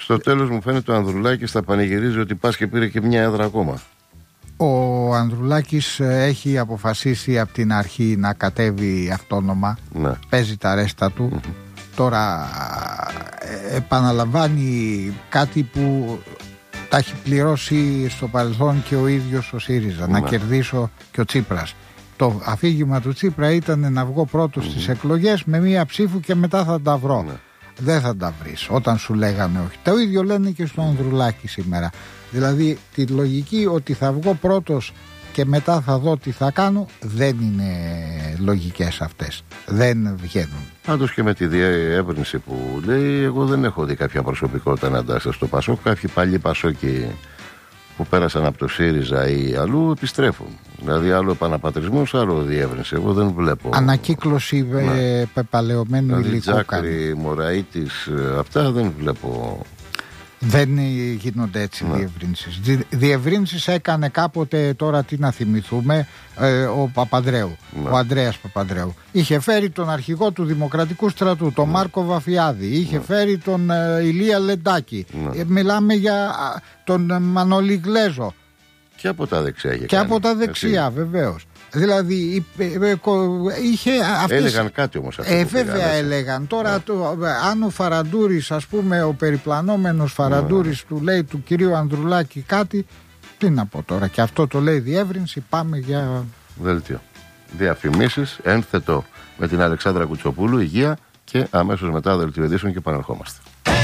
Στο τέλος μου φαίνεται ο Ανδρουλάκης θα πανηγυρίζει ότι πας και πήρε και μια έδρα ακόμα. Ο Ανδρουλάκης έχει αποφασίσει από την αρχή να κατέβει αυτόνομα. Ναι. Παίζει τα ρέστα του. Τώρα επαναλαμβάνει κάτι που τα έχει πληρώσει στο παρελθόν και ο ίδιος ο ΣΥΡΙΖΑ. Να κερδίσω και ο Τσίπρας. Το αφήγημα του Τσίπρα ήταν να βγω πρώτος στις εκλογές με μία ψήφου και μετά θα τα βρω. Δεν θα τα βρεις όταν σου λέγανε όχι. Το ίδιο λένε και στον Ανδρουλάκη σήμερα. Δηλαδή τη λογική ότι θα βγω πρώτος και μετά θα δω τι θα κάνω δεν είναι λογικές αυτές. Δεν βγαίνουν. Πάντως και με τη διεύρυνση που λέει, εγώ δεν έχω δει κάποια προσωπικότητα να αντάσταση στο Πασόκ. Κάποιοι παλιοί Πασόκοι που πέρασαν από το ΣΥΡΙΖΑ ή αλλού επιστρέφουν. Δηλαδή άλλο επαναπατρισμός, άλλο διεύρυνση. Εγώ δεν βλέπω. Ανακύκλωση πεπαλαιωμένου υλικού. Τζάκρη, Μωραΐτης, αυτά δεν βλέπω. Δεν γίνονται έτσι διευρύνσεις. Διευρύνσεις έκανε κάποτε, τώρα τι να θυμηθούμε, ο Παπανδρέου, ο Ανδρέας Παπανδρέου. Είχε φέρει τον αρχηγό του Δημοκρατικού Στρατού, τον Μάρκο Βαφιάδη. Είχε φέρει τον Ηλία Λεντάκη. Μιλάμε για τον Μανώλη Γλέζο. Και από τα δεξιά. Και από τα δεξιά, βεβαίως. Δηλαδή είχε αυτές... Έλεγαν κάτι όμως αυτό. Βέβαια έλεγαν. Τώρα αν ο Φαραντούρης, ας πούμε, ο περιπλανόμενος Φαραντούρης του λέει του κυρίου Ανδρουλάκη κάτι, τι να πω τώρα. Και αυτό το λέει διεύρυνση, πάμε για... Δελτίο. Διαφημίσεις, ένθετο με την Αλεξάνδρα Κουτσοπούλου, υγεία και αμέσως μετά δελτίο ειδήσεων και επανερχόμαστε.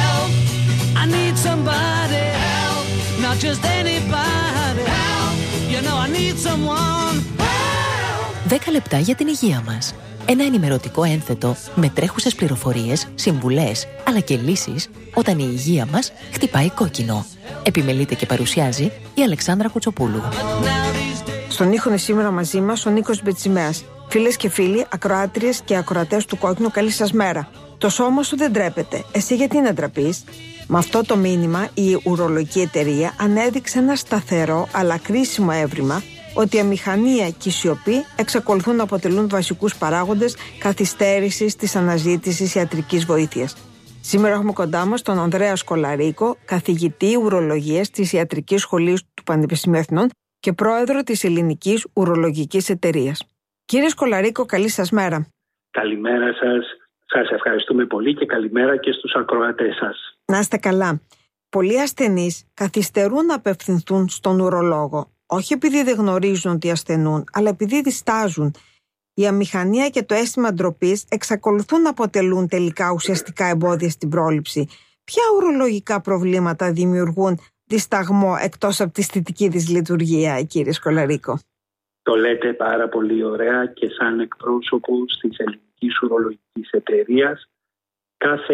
10 λεπτά για την υγεία μας. Ένα ενημερωτικό ένθετο με τρέχουσες πληροφορίες, συμβουλές αλλά και λύσεις όταν η υγεία μας χτυπάει κόκκινο. Επιμελείται και παρουσιάζει η Αλεξάνδρα Κουτσοπούλου. Στον ήχο είναι σήμερα μαζί μας ο Νίκος Μπετσιμέας. Φίλες και φίλοι, ακροάτριες και ακροατές του Κόκκινου, καλή σας μέρα. Το σώμα σου δεν ντρέπεται. Εσύ γιατί να ντραπείς? Με αυτό το μήνυμα η ουρολογική εταιρεία ανέδειξε ένα σταθερό αλλά κρίσιμο έβριμα ότι η αμηχανία και η σιωπή εξακολουθούν να αποτελούν βασικούς παράγοντες καθυστέρησης της αναζήτησης ιατρικής βοήθειας. Σήμερα έχουμε κοντά μας τον Ανδρέα Σκολαρίκο, καθηγητή ουρολογίας της Ιατρικής Σχολής του Πανεπιστημίου Αθηνών και πρόεδρο της Ελληνικής Ουρολογικής Εταιρείας. Κύριε Σκολαρίκο, καλή σας μέρα. Καλημέρα σας. Σας ευχαριστούμε πολύ και καλημέρα και στους ακροατές σας. Να είστε καλά. Πολλοί ασθενείς καθυστερούν να απευθυνθούν στον ουρολόγο. Όχι επειδή δεν γνωρίζουν ότι ασθενούν, αλλά επειδή διστάζουν. Η αμηχανία και το αίσθημα ντροπής εξακολουθούν να αποτελούν τελικά ουσιαστικά εμπόδια στην πρόληψη. Ποια ουρολογικά προβλήματα δημιουργούν δισταγμό εκτός από τη αισθητική της λειτουργία, κύριε Σκολαρίκο? Το λέτε πάρα πολύ ωραία και σαν εκπρόσωπος της Ελληνικής Ουρολογικής Εταιρείας. Κάθε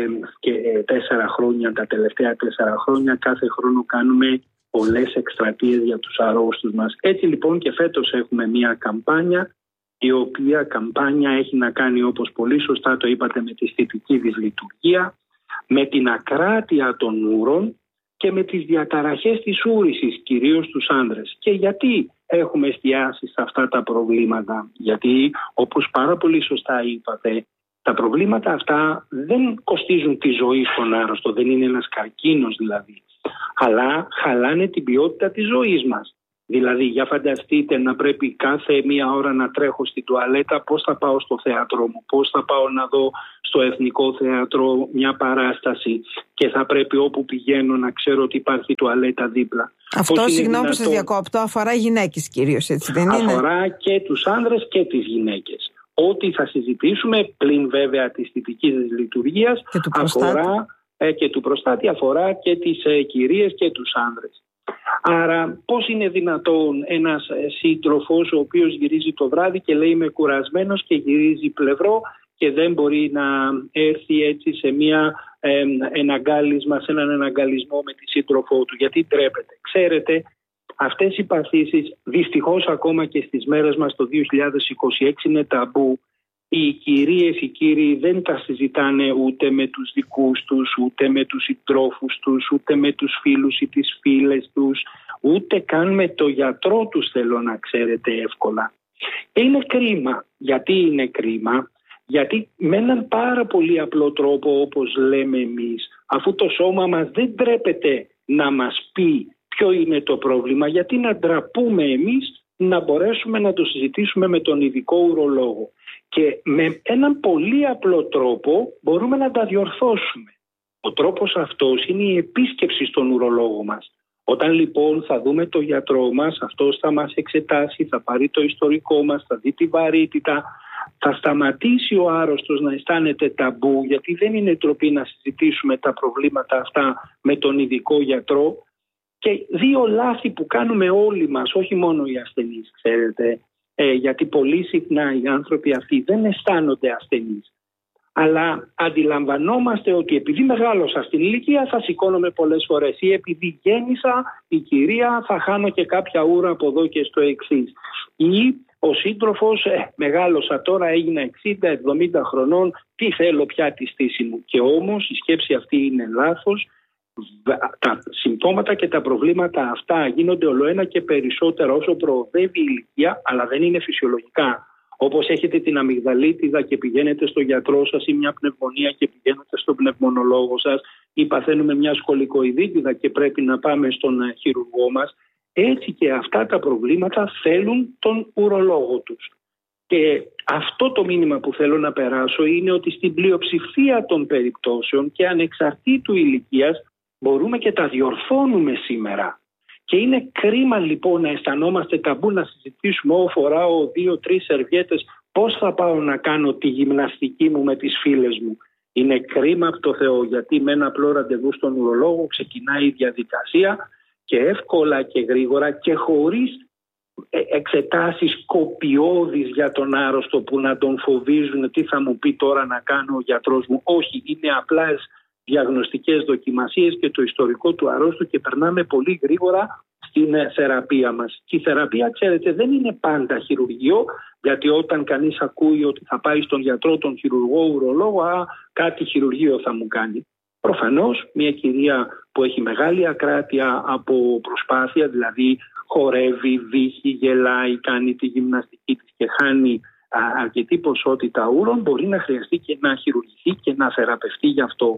4 χρόνια, τα τελευταία 4 χρόνια, κάθε χρόνο κάνουμε πολλές εκστρατείες για τους αρρώστους μας. Έτσι λοιπόν και φέτος έχουμε μια καμπάνια, η οποία καμπάνια έχει να κάνει, όπως πολύ σωστά το είπατε, με τη αισθητική της λειτουργία, με την ακράτεια των ούρων και με τις διαταραχές της ούρησης, κυρίως στους άνδρες. Και γιατί έχουμε εστιάσει σε αυτά τα προβλήματα? Γιατί, όπως πάρα πολύ σωστά είπατε, τα προβλήματα αυτά δεν κοστίζουν τη ζωή στον άρρωστο, δεν είναι ένας καρκίνος δηλαδή, αλλά χαλάνε την ποιότητα της ζωής μας. Δηλαδή, για φανταστείτε να πρέπει κάθε μία ώρα να τρέχω στην τουαλέτα, πώς θα πάω στο θέατρό μου, πώς θα πάω να δω στο Εθνικό Θέατρο μια παράσταση και θα πρέπει όπου πηγαίνω να ξέρω ότι υπάρχει τουαλέτα δίπλα. Αυτό, συγγνώμη που σας διακόπτω, αφορά γυναίκες κυρίως, έτσι δεν είναι? Αφορά και τους άνδρες και τις γυναίκες. Ό,τι θα συζητήσουμε, πλην βέβαια της αισθητικής λειτουργίας, αφορά και του προστάτη, αφορά και τις κυρίες και τους άνδρες. Άρα πώς είναι δυνατόν ένας σύντροφος ο οποίος γυρίζει το βράδυ και λέει είμαι κουρασμένος και γυρίζει πλευρό και δεν μπορεί να έρθει έτσι σε έναν εναγκαλισμό με τη σύντροφό του, γιατί τρέπεται? Ξέρετε, αυτές οι παθήσεις δυστυχώς ακόμα και στις μέρες μας το 2026 είναι ταμπού. Οι κυρίες, οι κύριοι δεν τα συζητάνε ούτε με τους δικούς τους, ούτε με τους συντρόφους τους, ούτε με τους φίλους ή τις φίλες τους, ούτε καν με το γιατρό τους, θέλω να ξέρετε, εύκολα. Είναι κρίμα. Γιατί είναι κρίμα? Γιατί με έναν πάρα πολύ απλό τρόπο, όπως λέμε εμείς, αφού το σώμα μας δεν τρέπεται να μας πει ποιο είναι το πρόβλημα, γιατί να ντραπούμε εμείς να μπορέσουμε να το συζητήσουμε με τον ειδικό ουρολόγο. Και με έναν πολύ απλό τρόπο μπορούμε να τα διορθώσουμε. Ο τρόπος αυτός είναι η επίσκεψη στον ουρολόγο μας. Όταν λοιπόν θα δούμε το γιατρό μας, αυτός θα μας εξετάσει, θα πάρει το ιστορικό μας, θα δει τη βαρύτητα, θα σταματήσει ο άρρωστος να αισθάνεται ταμπού, γιατί δεν είναι ντροπή να συζητήσουμε τα προβλήματα αυτά με τον ειδικό γιατρό. Και δύο λάθη που κάνουμε όλοι μας, όχι μόνο οι ασθενείς, ξέρετε, γιατί πολύ συχνά οι άνθρωποι αυτοί δεν αισθάνονται ασθενείς. Αλλά αντιλαμβανόμαστε ότι επειδή μεγάλωσα στην ηλικία θα σηκώνομαι πολλές φορές, ή επειδή γέννησα η κυρία θα χάνω και κάποια ούρα από εδώ και στο εξής. Ή ο σύντροφος μεγάλωσα τώρα, έγινα 60-70 χρονών, τι θέλω πια τη στήση μου. Και όμως η σκέψη αυτή είναι λάθος. Τα συμπτώματα και τα προβλήματα αυτά γίνονται ολοένα και περισσότερα όσο προοδεύει η ηλικία, αλλά δεν είναι φυσιολογικά. Όπως έχετε την αμυγδαλίτιδα και πηγαίνετε στο γιατρό σας, ή μια πνευμονία και πηγαίνετε στον πνευμονολόγο σας, ή παθαίνουμε μια σκολικοειδίτιδα και πρέπει να πάμε στον χειρουργό μας, έτσι και αυτά τα προβλήματα θέλουν τον ουρολόγο τους. Και αυτό το μήνυμα που θέλω να περάσω είναι ότι στην πλειοψηφία των περιπτώσεων και ανεξαρτήτου ηλικίας μπορούμε και τα διορθώνουμε σήμερα. Και είναι κρίμα λοιπόν να αισθανόμαστε ταμπού να συζητήσουμε φοράω 2-3 σερβιέτες πώς θα πάω να κάνω τη γυμναστική μου με τις φίλες μου. Είναι κρίμα από το Θεό, γιατί με ένα απλό ραντεβού στον ουρολόγο ξεκινάει η διαδικασία και εύκολα και γρήγορα και χωρίς εξετάσεις κοπιώδεις για τον άρρωστο που να τον φοβίζουν τι θα μου πει τώρα να κάνω ο γιατρός μου. Όχι, είναι απλά διαγνωστικές δοκιμασίες και το ιστορικό του αρρώστου και περνάμε πολύ γρήγορα στην θεραπεία μας. Και η θεραπεία, ξέρετε, δεν είναι πάντα χειρουργείο, γιατί όταν κανείς ακούει ότι θα πάει στον γιατρό, τον χειρουργό, ουρολόγο, κάτι χειρουργείο θα μου κάνει. Προφανώς μια κυρία που έχει μεγάλη ακράτεια από προσπάθεια, δηλαδή χορεύει, βύχει, γελάει, κάνει τη γυμναστική της και χάνει αρκετή ποσότητα ούρων, μπορεί να χρειαστεί και να χειρουργηθεί και να θεραπευτεί γι' αυτό.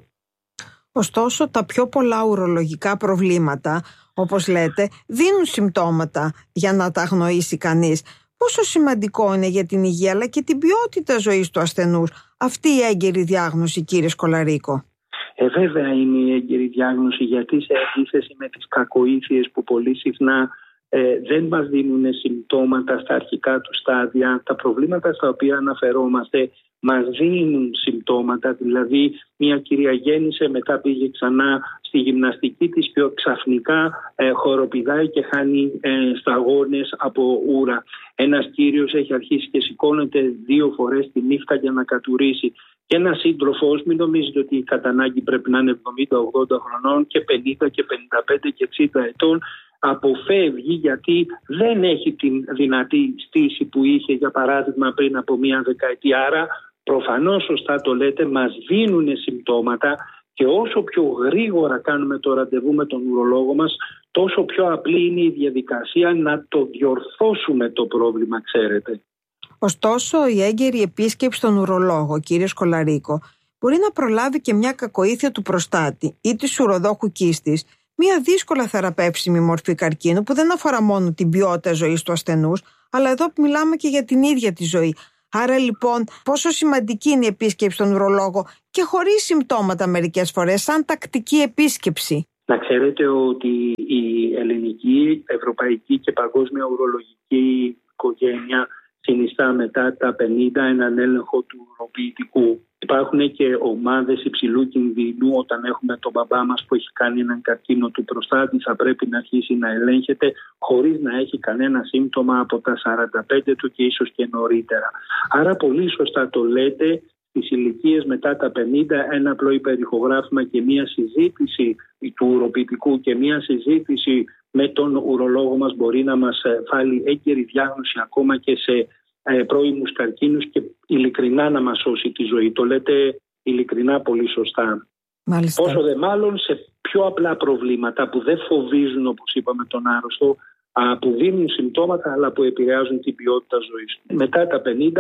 Ωστόσο, τα πιο πολλά ουρολογικά προβλήματα, όπως λέτε, δίνουν συμπτώματα για να τα αγνοήσει κανείς. Πόσο σημαντικό είναι για την υγεία αλλά και την ποιότητα ζωής του ασθενούς αυτή η έγκαιρη διάγνωση, κύριε Σκολαρίκο? Βέβαια είναι η έγκαιρη διάγνωση, γιατί σε αντίθεση με τις κακοήθειες που πολύ συχνά δεν μας δίνουν συμπτώματα στα αρχικά του στάδια, τα προβλήματα στα οποία αναφερόμαστε μας δίνουν συμπτώματα. Δηλαδή μια κυρία γέννησε, μετά πήγε ξανά στη γυμναστική της και ξαφνικά χοροπηδάει και χάνει σταγόνες από ούρα. Ένας κύριος έχει αρχίσει και σηκώνεται 2 φορές τη νύχτα για να κατουρίσει. Και ένας σύντροφος, μην νομίζετε ότι κατά ανάγκη πρέπει να είναι 70-80 χρονών, και 50 και 55 και 60 ετών, αποφεύγει γιατί δεν έχει την δυνατή στήση που είχε για παράδειγμα πριν από μια δεκαετία. Άρα προφανώς σωστά το λέτε, μας δίνουν συμπτώματα και όσο πιο γρήγορα κάνουμε το ραντεβού με τον ουρολόγο μας, τόσο πιο απλή είναι η διαδικασία να το διορθώσουμε το πρόβλημα, ξέρετε. Ωστόσο, η έγκαιρη επίσκεψη στον ουρολόγο, κύριε Σκολαρίκο, μπορεί να προλάβει και μια κακοήθεια του προστάτη ή της ουροδόχου κίστης, μια δύσκολα θεραπεύσιμη μορφή καρκίνου που δεν αφορά μόνο την ποιότητα ζωής του ασθενούς, αλλά εδώ μιλάμε και για την ίδια τη ζωή. Άρα λοιπόν, πόσο σημαντική είναι η επίσκεψη στον ουρολόγο και χωρίς συμπτώματα μερικές φορές, σαν τακτική επίσκεψη? Να ξέρετε ότι η ελληνική, ευρωπαϊκή και παγκόσμια ουρολογική οικογένεια συνιστά μετά τα 50 έναν έλεγχο του ουροποιητικού. Υπάρχουν και ομάδες υψηλού κινδύνου. Όταν έχουμε τον μπαμπά μας που έχει κάνει έναν καρκίνο του προστάτη, θα πρέπει να αρχίσει να ελέγχεται χωρίς να έχει κανένα σύμπτωμα από τα 45 του και ίσως και νωρίτερα. Άρα πολύ σωστά το λέτε, στις ηλικίες μετά τα 50 ένα απλό υπερηχογράφημα και μία συζήτηση του ουροποιητικού και μία συζήτηση με τον ουρολόγο μας μπορεί να μας βάλει έγκαιρη διάγνωση ακόμα και σε πρώιμους καρκίνους και ειλικρινά να μας σώσει τη ζωή. Το λέτε ειλικρινά πολύ σωστά. Μάλιστα. Όσο δε μάλλον σε πιο απλά προβλήματα που δεν φοβίζουν, όπως είπαμε, τον άρρωστο, που δίνουν συμπτώματα αλλά που επηρεάζουν την ποιότητα ζωής. Μετά τα 50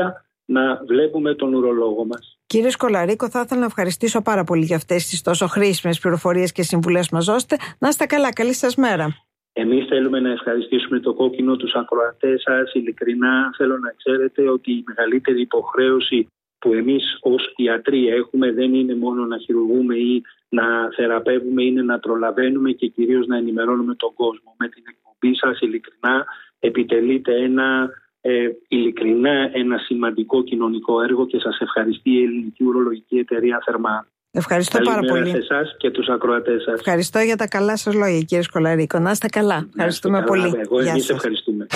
να βλέπουμε τον ουρολόγο μας. Κύριε Σκολαρίκο, θα ήθελα να ευχαριστήσω πάρα πολύ για αυτές τις τόσο χρήσιμες πληροφορίες και συμβουλές μας δώσετε. Να είστε καλά, καλή σας μέρα. Εμείς θέλουμε να ευχαριστήσουμε το Κόκκινο, τους ακροατές σας. Ειλικρινά θέλω να ξέρετε ότι η μεγαλύτερη υποχρέωση που εμείς ως ιατροί έχουμε δεν είναι μόνο να χειρουργούμε ή να θεραπεύουμε, είναι να προλαβαίνουμε και κυρίως να ενημερώνουμε τον κόσμο. Με την εκπομπή σας ειλικρινά επιτελείτε ένα σημαντικό κοινωνικό έργο και σας ευχαριστεί η Ελληνική Ουρολογική Εταιρεία θερμά. Ευχαριστώ πάρα πολύ. Καλημέρα σε εσάς και τους ακροατές σας. Ευχαριστώ για τα καλά σας λόγια, κύριε Σκολαρίκο. Να είστε καλά. Ευχαριστούμε πολύ. Εμείς ευχαριστούμε.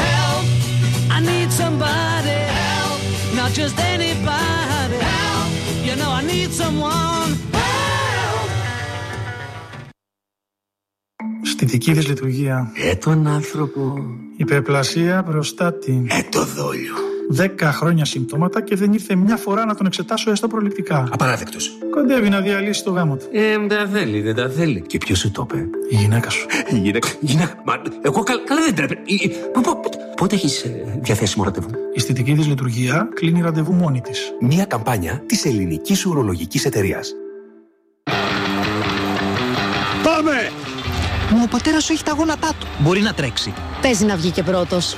Στη δική της λειτουργία. Τον άνθρωπο. Υπερπλασία, προστάτη. Το δόλιο. 10 χρόνια συμπτώματα και δεν ήρθε μια φορά να τον εξετάσω έστω προληπτικά. Απαράδεκτος. Κοντεύει να διαλύσει το γάμο του. Δεν τα θέλει. Και ποιος σου το είπε? Η γυναίκα σου. Η γυναίκα. Μα εγώ καλά δεν τρέπε. Πότε έχεις διαθέσιμο ραντεβού? Η αισθητική της λειτουργία κλείνει ραντεβού μόνη της. Μια καμπάνια της Ελληνικής Ουρολογικής Εταιρείας. Πάμε! Μα ο πατέρας σου έχει τα γόνατά του. Μπορεί να τρέξει. Παίζει να βγει και πρώτος.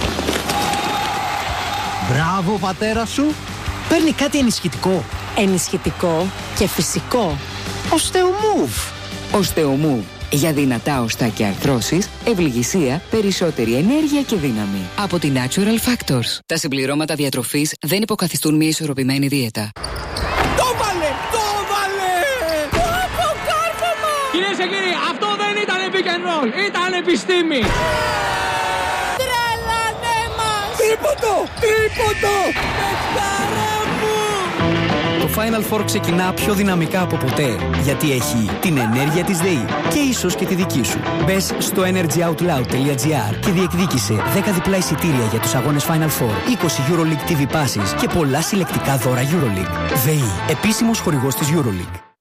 Μπράβο, πατέρα σου. Παίρνει κάτι ενισχυτικό. Ενισχυτικό και φυσικό. Osteomove. Osteomove. Για δυνατά οστά και αρθρώσεις, ευληγησία, περισσότερη ενέργεια και δύναμη. Από τη Natural Factors. Τα συμπληρώματα διατροφής δεν υποκαθιστούν μια ισορροπημένη δίαιτα. Το βάλε! Αποκάρφωμα! Κυρίες και κύριοι, αυτό δεν ήταν pick and roll, ήταν επιστήμη! Τρελανέ μας! Τρίποντο! Παιχτάρα μου! Το Final Four ξεκινά πιο δυναμικά από ποτέ, γιατί έχει την ενέργεια της ΔΕΗ και ίσως και τη δική σου. Μπες στο energyoutloud.gr και διεκδίκησε 10 διπλά εισιτήρια για τους αγώνες Final Four, 20 EuroLeague TV Passes και πολλά συλλεκτικά δώρα EuroLeague. ΔΕΗ, επίσημος χορηγός της EuroLeague.